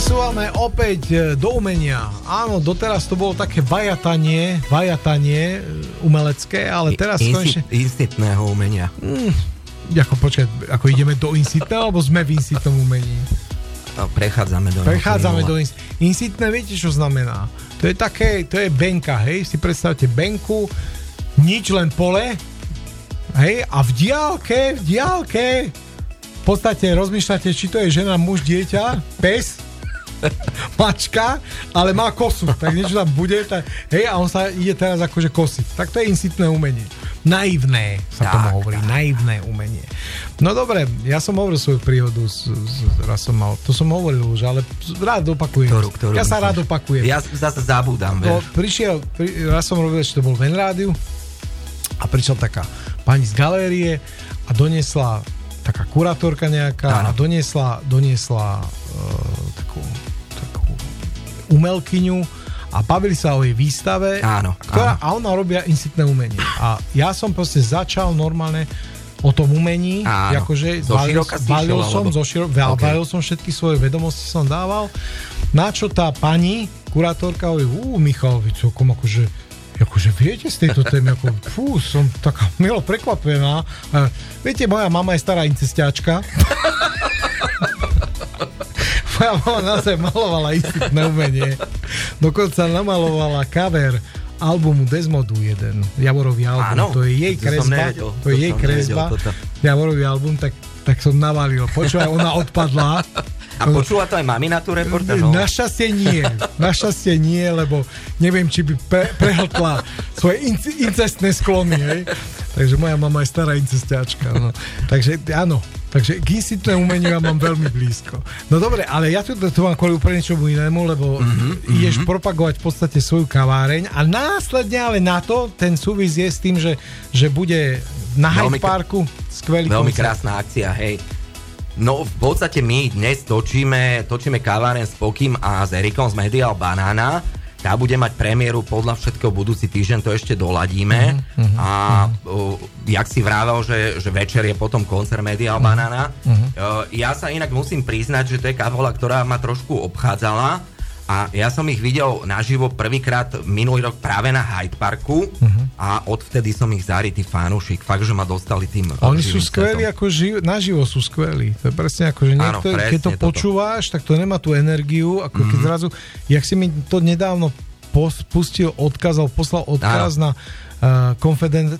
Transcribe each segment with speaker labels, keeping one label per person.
Speaker 1: presúvame opäť do umenia. Áno, doteraz to bolo také vajatanie umelecké, ale teraz konečne...
Speaker 2: Insitného umenia.
Speaker 1: Ako ideme do insitného, alebo sme v insitnom umení?
Speaker 2: No, prechádzame do
Speaker 1: insitné, viete, čo znamená? To je benka, hej? Si predstavte benku, nič, len pole, hej? A v diálke v podstate rozmýšľate, či to je žena, muž, dieťa, pes, mačka, ale má kosu, tak niečo tam bude, hej, a on sa ide teraz akože kosiť. Tak to je insitné umenie. Naivné sa tomu hovorí, naivné umenie. No dobre, ja som hovoril svoju príhodu, raz som mal, to som hovoril už, ale rád opakujem.
Speaker 2: Ktorú
Speaker 1: ja sa rád opakujem.
Speaker 2: Ja zase zabúdam, vieš.
Speaker 1: Raz som robil, že to bol v N-rádiu a prišla taká pani z galérie a doniesla taká kurátorka nejaká a doniesla takú umelkyňu a bavili sa o jej výstave, a ona robia insitné umenie. A ja som proste začal normálne o tom umení, akože valil som všetky svoje vedomosti som dával, na čo tá pani kurátorka hovorí, Michal, vy celkom akože viete z tejto témy, som taká milo prekvapená. Viete, moja mama je stará incestiačka. Moja mama naozaj malovala insitné umenie. Dokonca namalovala cover albumu Desmodu jeden, Javorový album. To je jej kresba. Javorový album, tak som navalil. Počúvaj, ona odpadla.
Speaker 2: A počula to aj mami na tú reportáž?
Speaker 1: Našťastie nie, lebo neviem, či by prehltla svoje incestné sklony, hej. Takže moja mama je stará incestiačka. No. Takže áno, takže k insitnému umeniu ja mám veľmi blízko. No dobre, ale ja tu mám kvôli úplne niečomu inému, lebo ideš propagovať v podstate svoju kaváreň a následne ale na to ten súvis je s tým, že bude na Hyde Parku skvelý
Speaker 2: veľmi
Speaker 1: koncert.
Speaker 2: Krásna akcia, hej. No v podstate my dnes točíme kaváren s Pokým a s Erikom z Medial Banana. Tá bude mať premiéru podľa všetkého budúci týždeň, to ešte doladíme. Jak si vravel, že večer je potom koncert Medial Banana. Ja sa inak musím priznať, že to je kapela, ktorá ma trošku obchádzala. A ja som ich videl naživo prvýkrát minulý rok práve na Hyde Parku a odvtedy som ich zarytý fanúšik. Fakt, že ma dostali tým.
Speaker 1: Oni sú skvelí, ako naživo sú skvelí. To je presne ako, že niekto, keď to počúvaš, tak to nemá tú energiu, ako keď zrazu, jak si mi to nedávno poslal odkaz na Confidence.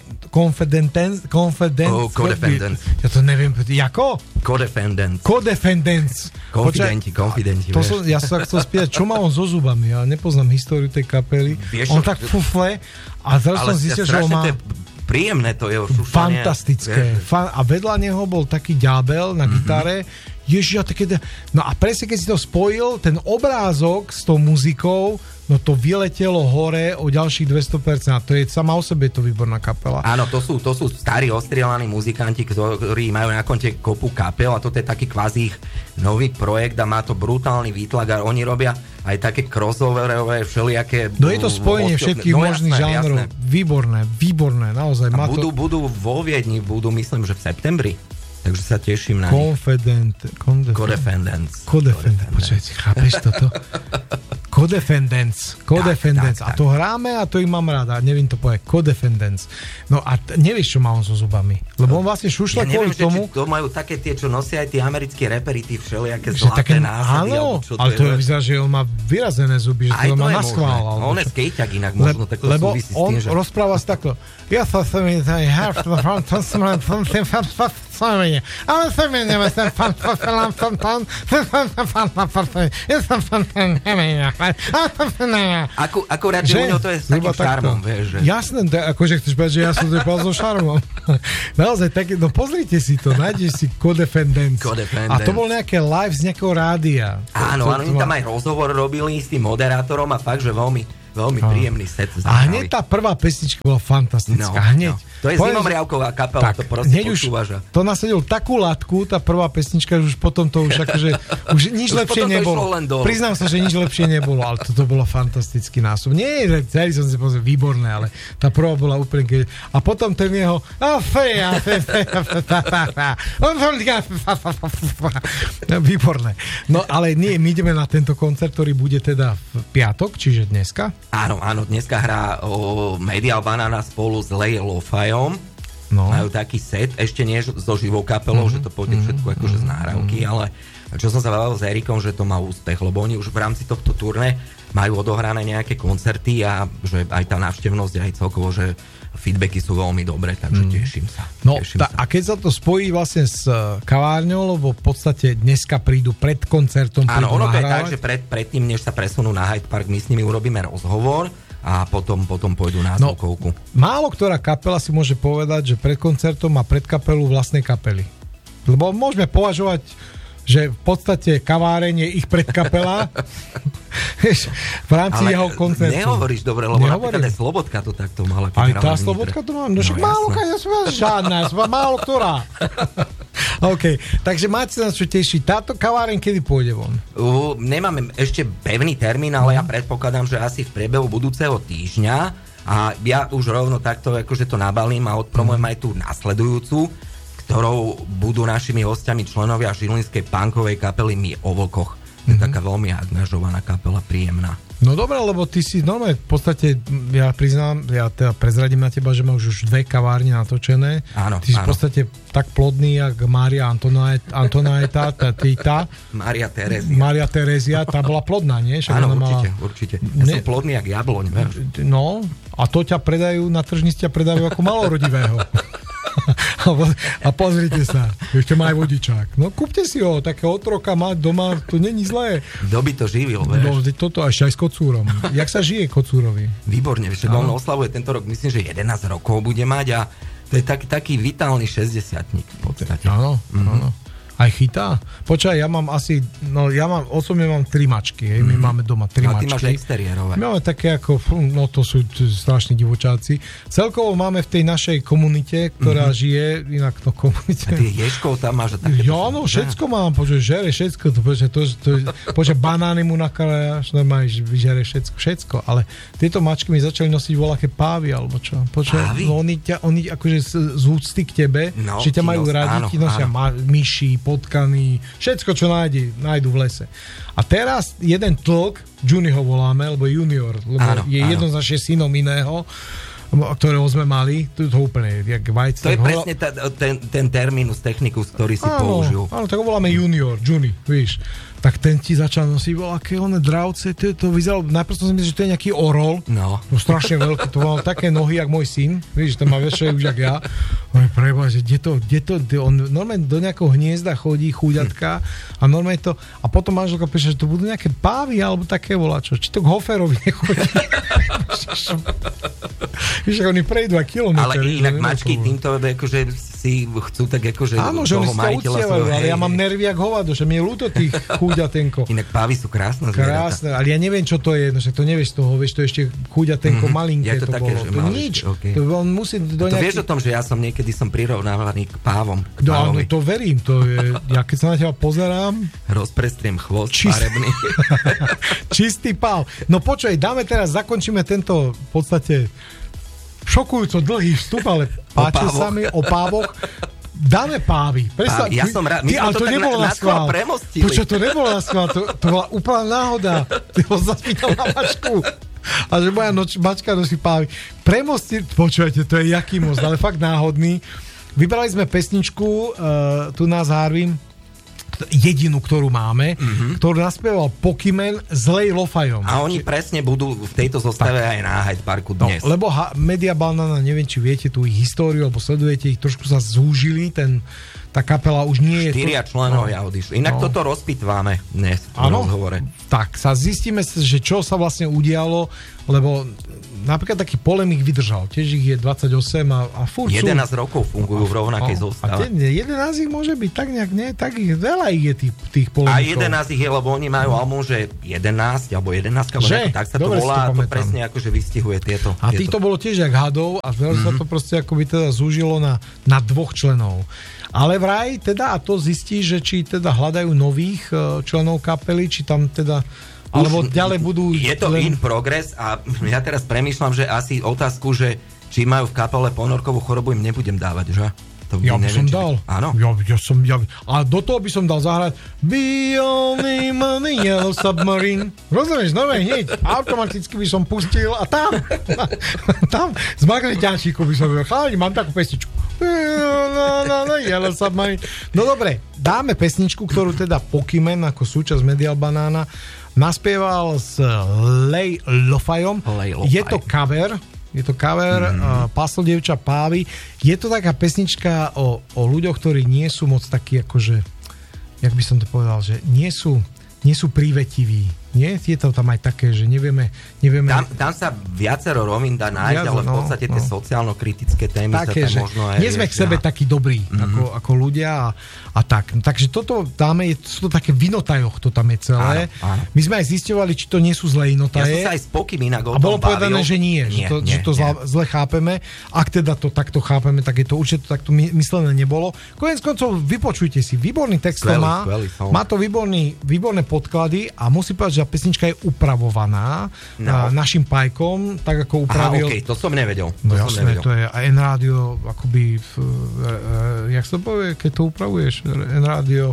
Speaker 1: Ja to neviem, ako?
Speaker 2: Codefendants. Konfidenti.
Speaker 1: Ja sa chcel spýtať, čo má on so zubami? Ja nepoznám históriu tej kapely. On tak fufle a teraz som zistil, že on má...
Speaker 2: Príjemné to je šušanie.
Speaker 1: Fantastické. A vedľa neho bol taký ďábel na gitare. Ježiš, no a presne keď si to spojil, ten obrázok s tou muzikou, no to vyletelo hore o ďalších 200%. A to je sama o sebe to výborná kapela.
Speaker 2: Áno, to sú starí ostrielaní muzikanti, ktorí majú na konte kopu kapel a toto je taký kvázi ich nový projekt a má to brutálny výtlak a oni robia aj také crossoverové všelijaké...
Speaker 1: No je to spojenie všetkých možných žánrov. Výborné, naozaj.
Speaker 2: A budú vo Viedni, myslím, že v septembri. Takže sa teším na
Speaker 1: Codefendants. Počujete, chápeš toto? Codefendants. A to hráme a to ich mám rád. Neviem to povedať. Codefendants. No a nevieš, čo má on so zubami. Lebo on vlastne šušla kvôli tomu...
Speaker 2: To majú také tie, čo nosia aj tí americkí reperi, tí všelijaké zlaté násady.
Speaker 1: Áno, ale to vyzerá, že on má vyrazené zuby, že to má na schvál.
Speaker 2: On je skejťak inak možno, tak to súvisí s tým, že...
Speaker 1: Lebo on rozpráva si takto. Ja sa mi ale sa mi neviem,
Speaker 2: akurát, že u ňou to je s takým šarmom, vieš.
Speaker 1: Jasné, akože chceš povedať, že ja som to povedal so šarmom. Naozaj, no pozrite si to, nájdeš si Codefendants. A to bol nejaké live z nejakého rádia.
Speaker 2: Áno, oni tam aj rozhovor robili s tým moderátorom a fakt, že veľmi veľmi príjemný set zahrali.
Speaker 1: A hneď tá prvá pesnička bola fantastická. Hneď.
Speaker 2: To je Zimomriavková kapela, to proste počúvaš.
Speaker 1: To nasadil takú latku, tá prvá pesnička, že už potom to už akože už nič lepšie nebolo. Priznám sa, že nič lepšie nebolo, ale toto bolo fantastický nástup. Nie, celý som si povedal, výborné, ale tá prvá bola úplne... A potom ten jeho... Výborné. No ale nie, my ideme na tento koncert, ktorý bude teda v piatok, čiže dneska.
Speaker 2: Áno, dneska hrá Medial Banana spolu s Lej Lo-Fi. No. Majú taký set, ešte nie so živou kapelou, že to pôjde všetko akože z náhrávky, ale čo som sa bavil s Erikom, že to má úspech, lebo oni už v rámci tohto turné majú odohrané nejaké koncerty a že aj tá návštevnosť, aj celkovo, že feedbacky sú veľmi dobré, takže teším sa.
Speaker 1: A keď sa to spojí vlastne s kavárňou, lebo v podstate dneska prídu pred koncertom.
Speaker 2: Áno, ono to je tak, že predtým, než sa presunú na Hyde Park, my s nimi urobíme rozhovor a potom pôjdu na zvukovku.
Speaker 1: Málo ktorá kapela si môže povedať, že pred koncertom má pred kapelu vlastnej kapely. Lebo môžeme považovať, že v podstate kaváreň je ich predkapela v rámci jeho koncertu.
Speaker 2: Nehovoríš dobre, lebo napríklad aj Slobodka to takto mala.
Speaker 1: Aj tá Slobodka to mám? No však málo, žiadna, málo ktorá. OK, takže máte sa na čo tešiť. Táto kaváreň kedy pôjde von?
Speaker 2: Nemáme ešte pevný termín, ale ja predpokladám, že asi v priebehu budúceho týždňa a ja už rovno takto akože to nabalím a odpromujem aj tú nasledujúcu, ktorou budú našimi hostiami členovia žilinskej punkovej kapely My o vlkoch. Je taká veľmi angažovaná kapela, príjemná. No
Speaker 1: dobré, lebo ty si normálne v podstate, ja priznám, ja teda prezradím na teba, že máš už 2 kavárne natočené.
Speaker 2: Áno,
Speaker 1: ty si v podstate tak plodný, jak Mária Antonaeta, tá
Speaker 2: Mária
Speaker 1: Terezia, tá bola plodná, nie?
Speaker 2: Áno, určite. Ja som plodný, jak jabloň, vieš.
Speaker 1: No, a to ťa predajú na tržnici, ťa predajú ako malorodivého. A pozrite sa, ešte má aj vodičák. No kúpte si ho, také otroka mať doma, to není zlé.
Speaker 2: Kto by to živil, vieš?
Speaker 1: No, toto ešte aj s kocúrom. Jak sa žije kocúrovi?
Speaker 2: Výborne, vieš, on oslavuje tento rok, myslím, že 11 rokov bude mať a to je taký vitálny 60-tník v podstate.
Speaker 1: Áno. Aj chytá? Počkaj, osobne mám 3 mačky, hej, my máme doma 3 mačky.
Speaker 2: A ty máš exteriérové.
Speaker 1: My máme také ako, to sú strašní divočáci. Celkovo máme v tej našej komunite, ktorá žije, inak to komunite.
Speaker 2: A ty ješkov tam máš?
Speaker 1: Všetko mám, žere všetko. Banány mu nakalajáš, normálne vyžere všetko. Ale tieto mačky mi začali nosiť voľaké pávy, alebo čo?
Speaker 2: Pávy?
Speaker 1: Oni akože z úcty k tebe, že ťa majú radi, ti nosia myši, potkany, všetko, čo nájdu v lese. A teraz jeden tlk, Juni ho voláme, lebo junior, lebo je jedno z našich synov iného, ktorého sme mali, to úplne jak vajce.
Speaker 2: To je presne ten terminus technicus, ktorý si použil.
Speaker 1: Áno, tak ho voláme junior, Juni, víš. Tak ten ti začal nosiť aké one dravce, to vyzeralo, najprv som si myslel, že to je nejaký orol, no strašne veľký, to mal také nohy, jak môj syn, víš, to má väčšie už jak ja. Prebože, kde to, on normálne do nejakého hniezda chodí, chúďatka a normálne to, a potom manželka píše, že to budú nejaké pávy, alebo také volačo, či to k Hoferovi nechodí. Víš, oni prejdú aj kilometr.
Speaker 2: Ale inak mačky týmto, akože si chcú tak akože
Speaker 1: áno, že oni sa uctievajú, ale ja mám nervy jak hovado, že mi je ľúto tých chúďatenko.
Speaker 2: Inak pávy sú krásne zvieratá.
Speaker 1: Krásne, ale ja neviem, čo to je, no to nevieš z toho, vieš, to ešte chúďatenko malinké to
Speaker 2: také,
Speaker 1: bolo. To nič, to on musí do nejaký...
Speaker 2: To vieš o tom, že ja som niekedy prirovnávaný k pávom.
Speaker 1: No, to verím, to je, ja keď sa na teba pozerám...
Speaker 2: Rozprestriem chvost farebný.
Speaker 1: Čistý páv. No počuj, zakončíme tento v podstate šokujúco dlhý vstup, ale páčil sa mi o pávoch. Dáme pávy.
Speaker 2: Predstav, ja som rád. My sme to tak na schvál premostili.
Speaker 1: Počuť, to nebolo na schvál, to bola úplná náhoda. Ty ho zaspýtal na mačku. A že moja mačka nosí pávy. Premostili, počujete, to je jaký most, ale fakt náhodný. Vybrali sme pesničku, tu nás Harvey, jedinú, ktorú máme, ktorú naspieval Pokyman s Lej Lo-Fiom.
Speaker 2: A oni presne budú v tejto zostave aj na Hyde Parku dnes.
Speaker 1: No, lebo Media Banana, neviem, či viete tú ich históriu, alebo sledujete ich, trošku sa zúžili, tá kapela už nie je...
Speaker 2: 4 členovia odišli. Inak toto rozpitváme dnes v rozhovore.
Speaker 1: Tak sa zistíme, že čo sa vlastne udialo, lebo napríklad taký polemik vydržal. Tiež ich je 28 a furt
Speaker 2: 11 rokov fungujú v rovnakej zostave.
Speaker 1: A 11 ich môže byť tak nejak, nie? Tak ich, veľa ich je tých polemikov.
Speaker 2: A 11 ich je, lebo oni majú album, že 11, alebo 11, tak sa to volá, to presne akože vystihuje tieto.
Speaker 1: A týchto bolo tiež jak hadov a sa to proste akoby teda zúžilo na 2 členov. Ale vraj teda, a to zistí, že či teda hľadajú nových členov kapely, či tam teda alebo ďalej budú...
Speaker 2: Je to in progress a ja teraz premýšľam, že asi otázku, že či majú v kapele ponorkovú chorobu, im nebudem dávať, že? To
Speaker 1: ja by som dal.
Speaker 2: Áno?
Speaker 1: A do toho by som dal zahrať Be only money, yellow submarine. Rozumieš, normálne hneď. Automaticky by som pustil a tam z magnetiáčiku by som byl. Chalani, mám takú pesničku. Yellow submarine. No dobre, dáme pesničku, ktorú teda Pokémon ako súčasť Medial Banana naspieval s Lej Lofajom. Je to cover Páslo dievča Pávy. Je to taká pesnička o ľuďoch, ktorí nie sú moc takí akože, jak by som to povedal, že nie sú prívetiví. Nie? Je to tam aj také, že nevieme...
Speaker 2: Tam sa viacero rovín dá nájsť, ale v podstate tie sociálno-kritické témy také, sa tam možno aj...
Speaker 1: Nie sme k sebe takí dobrí, ako ľudia a tak. Takže toto dáme, sú to také vinotajoch, to tam je celé. Áno. My sme aj zisťovali, či to nie sú zlé inotaje.
Speaker 2: Ja som sa aj s Pokým inak o tom bavil.
Speaker 1: A bolo povedané, že nie. Že to zle chápeme. Ak teda to takto chápeme, tak je to určite takto myslené nebolo. Koniec koncov, vypočujte si. Výborný text to má. Má to výborné podklady a musí povedať, že pesnička je upravovaná našim Pajkom, tak ako upravil...
Speaker 2: to som nevedel.
Speaker 1: No jasné, to je N-rádio, akoby jak sa to povie, keď to upravuješ? N-rádio...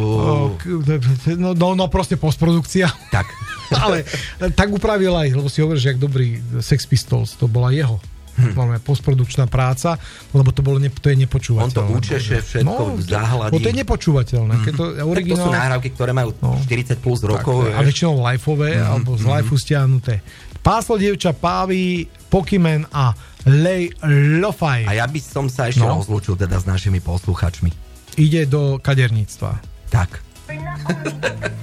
Speaker 1: No proste postprodukcia.
Speaker 2: Tak.
Speaker 1: Ale tak upravil aj, lebo si hovoríš, jak dobrý Sex Pistols, to bola jeho postprodukčná práca, lebo to je nepočúvateľné.
Speaker 2: On to učeše všetko zahladí.
Speaker 1: To je nepočúvateľné.
Speaker 2: To sú nahrávky, ktoré majú 40 plus rokov.
Speaker 1: A väčšinou liveové, alebo z liveu stiahnuté. Páslo dievča Pávy, Pokémon a Lej Lofaj.
Speaker 2: A ja by som sa ešte rozlúčil teda s našimi posluchačmi.
Speaker 1: Ide do kaderníctva.
Speaker 2: Tak.